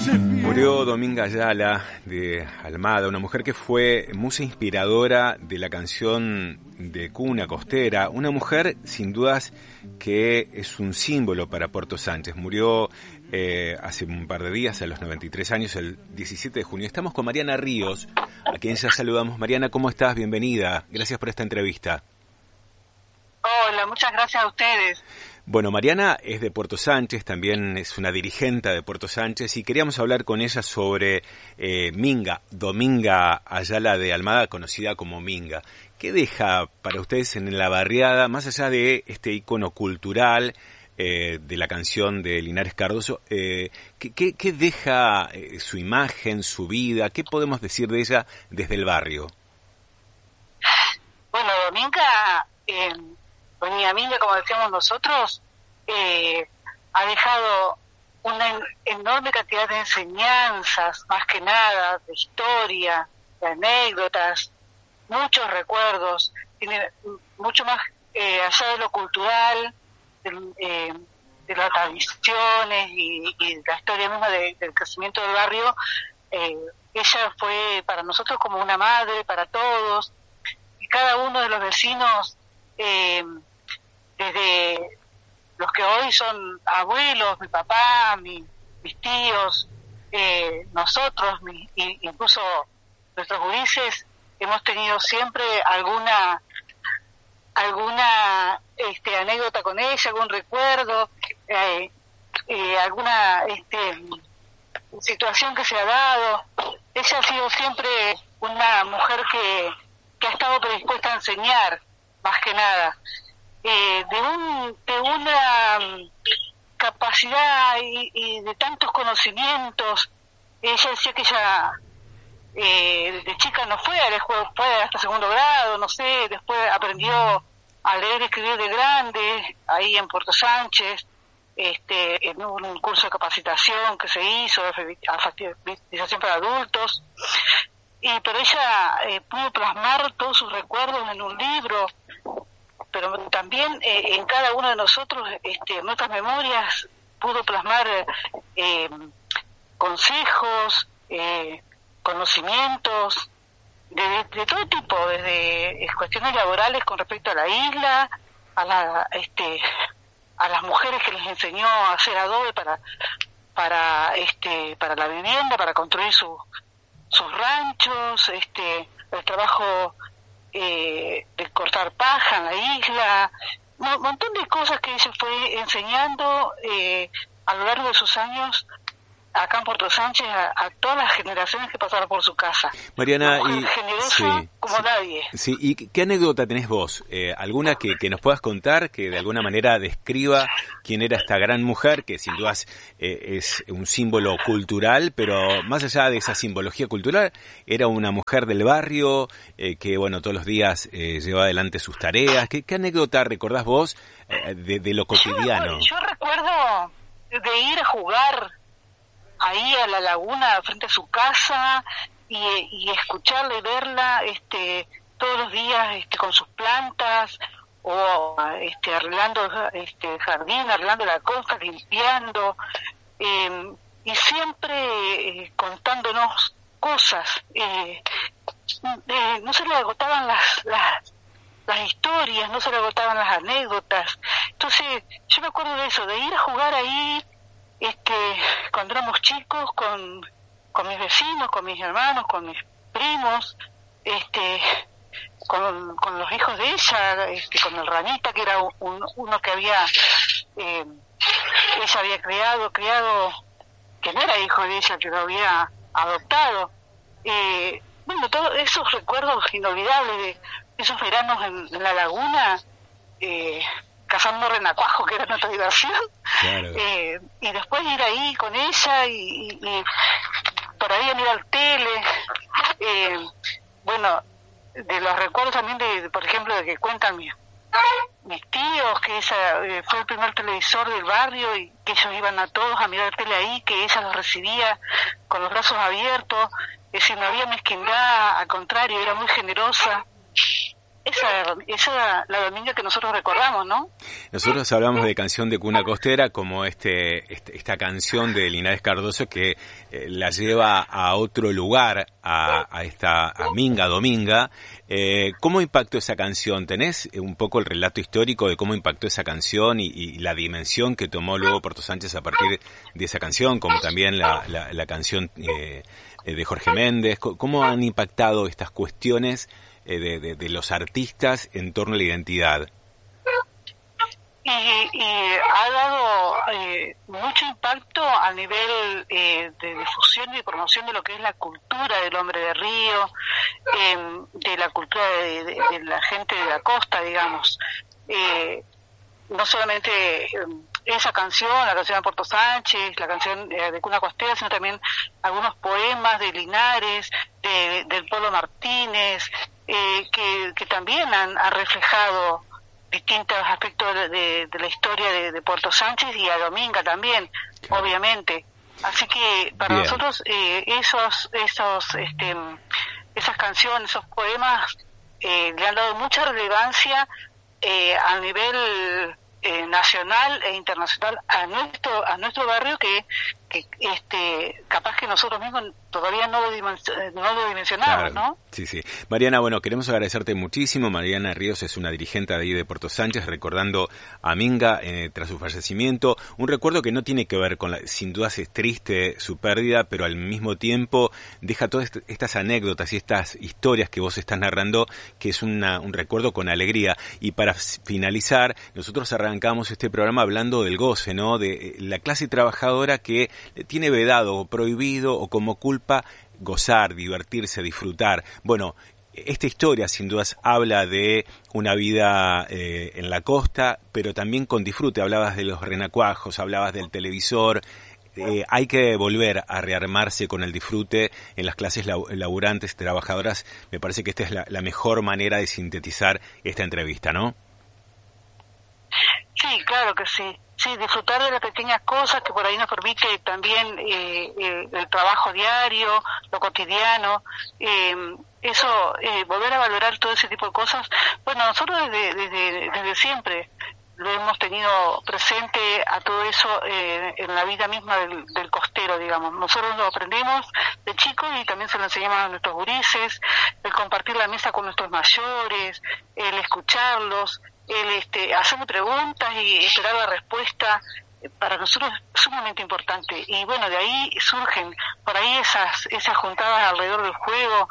Murió Dominga Ayala de Almada, una mujer que fue musa inspiradora de la canción de cuna costera, una mujer sin dudas que es un símbolo para Puerto Sánchez. Murió hace un par de días, a los 93 años, el 17 de junio. Estamos con Mariana Ríos, a quien ya saludamos. Mariana, ¿cómo estás? Bienvenida. Gracias por esta entrevista. Hola, muchas gracias a ustedes. Bueno, Mariana es de Puerto Sánchez, también es una dirigente de Puerto Sánchez y queríamos hablar con ella sobre Minga, Dominga Ayala de Almada, conocida como Minga. ¿Qué deja para ustedes en la barriada, más allá de este ícono cultural de la canción de Linares Cardoso? ¿Qué deja su imagen, su vida? ¿Qué podemos decir de ella desde el barrio? Bueno, Dominga... Doña Minga, como decíamos nosotros, ha dejado una enorme cantidad de enseñanzas, más que nada, de historia, de anécdotas, muchos recuerdos, tiene mucho más allá de lo cultural, de las tradiciones y la historia misma del crecimiento del barrio. Ella fue para nosotros como una madre, para todos, y cada uno de los vecinos, desde los que hoy son abuelos, mi papá, mis tíos, nosotros, incluso nuestros gurises, hemos tenido siempre alguna anécdota con ella, algún recuerdo, alguna situación que se ha dado. Ella ha sido siempre una mujer que ha estado predispuesta a enseñar, más que nada, de una capacidad y de tantos conocimientos. Ella decía que ella de chica no fue a la escuela, fue hasta segundo grado, no sé, después aprendió a leer y escribir de grande, ahí en Puerto Sánchez, en un curso de capacitación que se hizo, de alfabetización para adultos, pero ella pudo plasmar todos sus recuerdos en un libro, pero también en cada uno de nosotros, nuestras memorias, pudo plasmar consejos, conocimientos de todo tipo, desde cuestiones laborales con respecto a la isla, a las mujeres que les enseñó a hacer adobe para la vivienda, para construir sus ranchos, el trabajo de cortar paja en la isla, un montón de cosas que ella fue enseñando a lo largo de sus años acá en Puerto Sánchez a todas las generaciones que pasaron por su casa. Mariana, generosa como nadie. Sí, ¿y qué anécdota tenés vos? ¿Alguna que nos puedas contar que de alguna manera describa quién era esta gran mujer, que sin dudas es un símbolo cultural, pero más allá de esa simbología cultural, era una mujer del barrio que, bueno, todos los días llevaba adelante sus tareas? ¿Qué anécdota recordás vos de lo cotidiano? Yo recuerdo de ir a jugar ahí a la laguna frente a su casa y escucharla y verla todos los días con sus plantas o arreglando el jardín, arreglando la costa, limpiando, y siempre contándonos cosas. No se le agotaban las historias, no se le agotaban las anécdotas. Entonces yo me acuerdo de eso, de ir a jugar ahí cuando éramos chicos con mis vecinos, con mis hermanos, con mis primos, con los hijos de ella, con el Ranita, que era uno que ella había criado, que no era hijo de ella, que lo había adoptado. Bueno, todos esos recuerdos inolvidables de esos veranos en la laguna, cazando renacuajos, que era nuestra diversión. Claro. Y después ir ahí con ella y por ahí a mirar tele. Bueno, de los recuerdos también por ejemplo, de que cuentan mis tíos, que ella fue el primer televisor del barrio y que ellos iban a todos a mirar tele ahí, que ella los recibía con los brazos abiertos, que si no había mezquindad, al contrario, era muy generosa. esa la Dominga que nosotros recordamos, ¿no? Nosotros hablamos de canción de cuna costera como esta canción de Linares Cardoso que la lleva a otro lugar, a Minga, Dominga. ¿Cómo impactó esa canción? ¿Tenés un poco el relato histórico de cómo impactó esa canción y la dimensión que tomó luego Puerto Sánchez a partir de esa canción, como también la canción de Jorge Méndez? ¿Cómo han impactado estas cuestiones de los artistas en torno a la identidad? Y ha dado mucho impacto a nivel de difusión y de promoción de lo que es la cultura del hombre de río, de la cultura de la gente de la costa, digamos. No solamente esa canción, la canción de Puerto Sánchez, la canción de Cuna Costera, sino también algunos poemas de Linares, del Polo Martínez, que también han reflejado distintos aspectos de la historia de Puerto Sánchez y a Dominga también, claro, obviamente. Así que para Bien. nosotros esas canciones, esos poemas le han dado mucha relevancia a nivel nacional e internacional a nuestro barrio que capaz que nosotros mismos todavía no lo dimensionamos, claro, ¿no? Sí, sí. Mariana, bueno, queremos agradecerte muchísimo. Mariana Ríos es una dirigente de ahí de Puerto Sánchez, recordando a Minga tras su fallecimiento. Un recuerdo que no tiene que ver con sin duda es triste su pérdida, pero al mismo tiempo deja todas estas anécdotas y estas historias que vos estás narrando, que es un recuerdo con alegría. Y para finalizar, nosotros arrancamos este programa hablando del goce, ¿no? De la clase trabajadora que tiene vedado o prohibido o como culpa gozar, divertirse, disfrutar. Bueno, esta historia sin dudas habla de una vida en la costa, pero también con disfrute. Hablabas de los renacuajos, hablabas del televisor. Hay que volver a rearmarse con el disfrute en las clases laburantes, trabajadoras. Me parece que esta es la mejor manera de sintetizar esta entrevista, ¿no? Sí, claro que sí. Sí, disfrutar de las pequeñas cosas que por ahí nos permite también el trabajo diario, lo cotidiano, volver a valorar todo ese tipo de cosas. Bueno, nosotros desde siempre lo hemos tenido presente a todo eso en la vida misma del costero, digamos. Nosotros lo aprendemos de chicos y también se lo enseñamos a nuestros gurises, el compartir la mesa con nuestros mayores, el escucharlos, el hacerle preguntas y esperar la respuesta, para nosotros es sumamente importante. Y bueno, de ahí surgen por ahí esas juntadas alrededor del juego,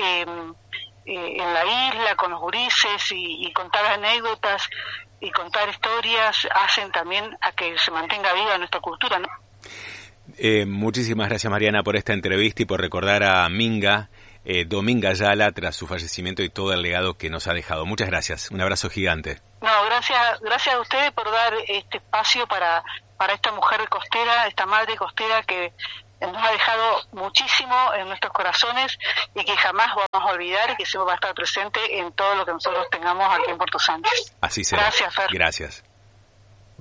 en la isla con los gurises y contar anécdotas y contar historias hacen también a que se mantenga viva nuestra cultura, ¿no? Muchísimas gracias, Mariana, por esta entrevista y por recordar a Minga, Dominga Ayala, tras su fallecimiento y todo el legado que nos ha dejado. Muchas gracias, un abrazo gigante. No, gracias a ustedes por dar este espacio para esta mujer costera, esta madre costera que nos ha dejado muchísimo en nuestros corazones y que jamás vamos a olvidar y que siempre va a estar presente en todo lo que nosotros tengamos aquí en Puerto Sánchez. Así será. Gracias, Fer. Gracias.